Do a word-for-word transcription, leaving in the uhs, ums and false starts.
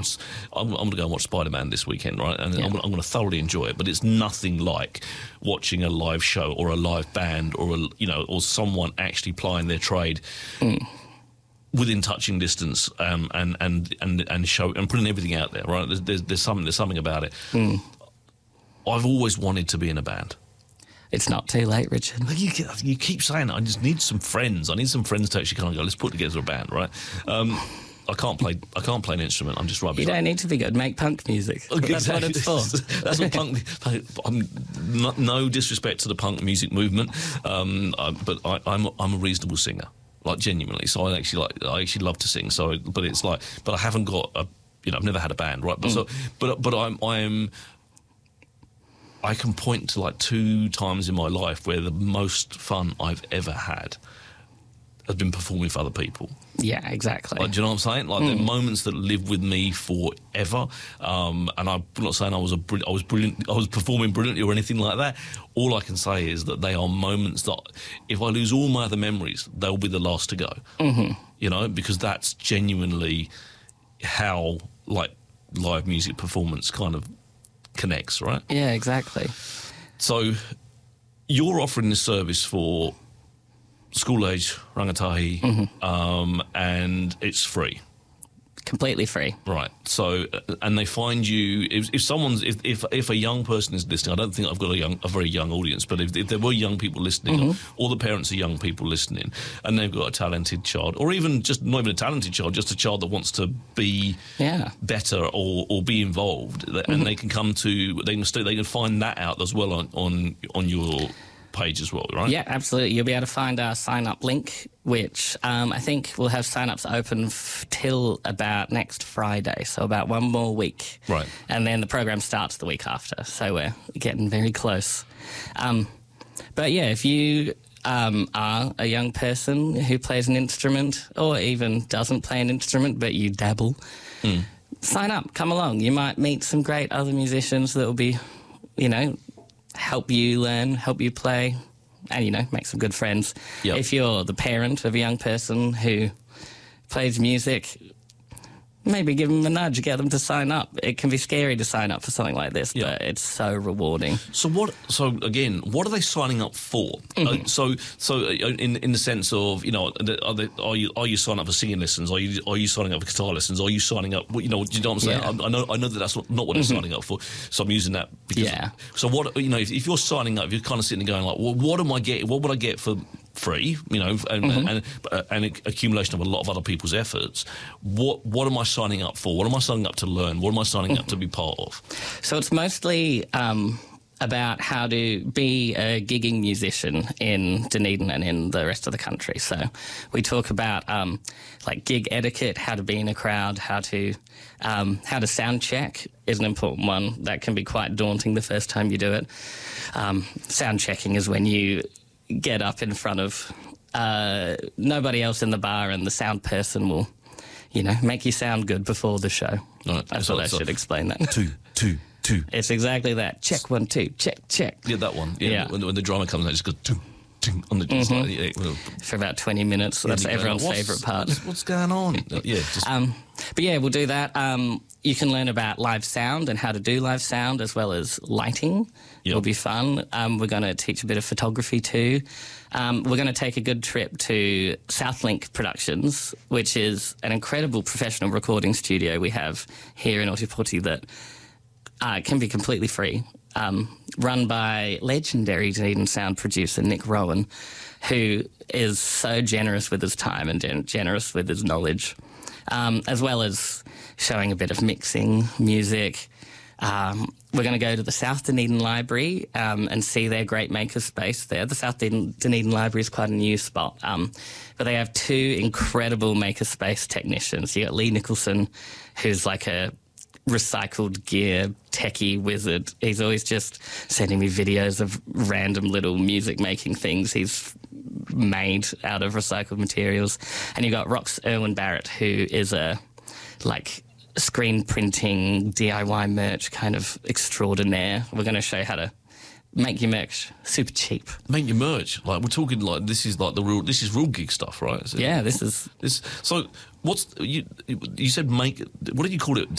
watch. I'm, I'm going to go and watch Spider-Man this weekend, right? And Yeah. I'm, I'm going to thoroughly enjoy it. But it's nothing like watching a live show or a live band or a, you know, or someone actually plying their trade. Mm. Within touching distance, um, and and and and show and putting everything out there, right? There's there's, there's something there's something about it. Mm. I've always wanted to be in a band. It's not too late, Richard. Like you, you keep saying it. I just need some friends. I need some friends to actually kind of go, let's put together a band, right? Um, I can't play. I can't play an instrument. I'm just rubbish. You don't need to be good. Make punk music. Okay, That's what it's for. That's what punk. I'm not, no disrespect to the punk music movement, um, I, but I, I'm I'm a reasonable singer. Like genuinely, so I actually like. I actually love to sing. So, but it's like, but I haven't got a, you know, I've never had a band, right? But mm. so, but but I'm I'm. I can point to like two times in my life where the most fun I've ever had has been performing for other people. Yeah, exactly. Like, do you know what I'm saying? Like, mm. they're moments that live with me forever. Um, and I'm not saying I was a br- I was brilliant, I was performing brilliantly or anything like that. All I can say is that they are moments that, if I lose all my other memories, they'll be the last to go. Mm-hmm. You know, because that's genuinely how, like, live music performance kind of connects, right? Yeah, exactly. So, you're offering this service for school-age rangatahi, mm-hmm. um, and it's free. Completely free. Right. So, uh, and they find you, if, if someone's, if, if if a young person is listening, I don't think I've got a young, a very young audience, but if, if there were young people listening, mm-hmm. or, or the parents are young people listening, and they've got a talented child, or even just not even a talented child, just a child that wants to be yeah. better or, or be involved, and mm-hmm. they can come to, they can st- they can find that out as well on on, on your page as well, right? Yeah, absolutely. You'll be able to find our sign-up link, which um, I think we'll have sign-ups open f- till about next Friday, so about one more week. Right. And then the program starts the week after, so we're getting very close. Um, but yeah, if you um, are a young person who plays an instrument or even doesn't play an instrument but you dabble, mm. sign up, come along. You might meet some great other musicians that will be, you know, help you learn, help you play, and, you know, make some good friends. Yep. If you're the parent of a young person who plays music, maybe give them a nudge, get them to sign up. It can be scary to sign up for something like this, yep. but it's so rewarding. So what? So again, what are they signing up for? Mm-hmm. Uh, so, so in in the sense of, you know, are, they, are you are you signing up for singing lessons? Are you are you signing up for guitar lessons? Are you signing up? You know, do you know what I'm saying? Yeah. I, I know I know that that's not, not what they're mm-hmm. signing up for. So I'm using that because. Yeah. So what, you know, if, if you're signing up, you're kind of sitting there going like, well, what am I getting? What would I get for free? You know, and mm-hmm. and, and, and accumulation of a lot of other people's efforts. What what am I signing up for? What am I signing up to learn? What am I signing up to be part of? So it's mostly um, about how to be a gigging musician in Dunedin and in the rest of the country. So we talk about um, like gig etiquette, how to be in a crowd, how to um, how to sound check is an important one. That can be quite daunting the first time you do it. Um, sound checking is when you get up in front of uh, nobody else in the bar and the sound person will, you know, make you sound good before the show. Right. I so, thought I so should explain that. Two, two, two. It's exactly that. Check one, two. Check, check. Yeah, that one. Yeah. yeah. When, when the drummer comes out, it just goes two, two on the mm-hmm. like, yeah, well, for about twenty minutes. So yeah, that's everyone's like, favourite part. What's, what's going on? yeah. Just... Um, but yeah, we'll do that. Um, you can learn about live sound and how to do live sound as well as lighting. Yep. It'll be fun. Um, we're going to teach a bit of photography too. Um, we're going to take a good trip to Southlink Productions, which is an incredible professional recording studio we have here in Ōtepoti that uh, can be completely free, um, run by legendary Dunedin sound producer Nick Rowan, who is so generous with his time and gen- generous with his knowledge, um, as well as showing a bit of mixing, music. Um, we're going to go to the South Dunedin Library um, and see their great makerspace there. The South Dunedin, Dunedin Library is quite a new spot, um, but they have two incredible makerspace technicians. You got Lee Nicholson, who's like a recycled gear techie wizard. He's always just sending me videos of random little music making things he's made out of recycled materials. And you got Rox Irwin Barrett, who is a like screen printing D I Y merch kind of extraordinaire. We're going to show you how to make your merch super cheap. Make your merch, like we're talking like this is like the real. This is real gig stuff, right? So yeah, this is this. So what's you? You said make. What did you call it?